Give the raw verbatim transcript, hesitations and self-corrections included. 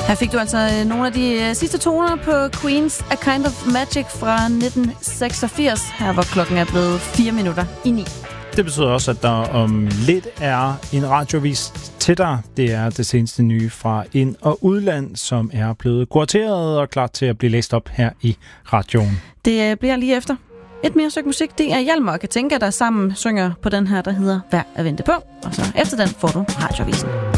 Her fik du altså nogle af de sidste toner på Queen's A Kind of Magic fra nitten seksogfirs, her hvor klokken er blevet fire minutter i ni. Det betyder også, at der om lidt er en radiovis til dig. Det er det seneste nye fra ind- og udland, som er blevet kurateret og klar til at blive læst op her i radioen. Det bliver lige efter. Et mere stykke musik, det er Hjalmar og Katinka, der sammen synger på den her, der hedder Værd at vente på. Og så efter den får du radiovisen.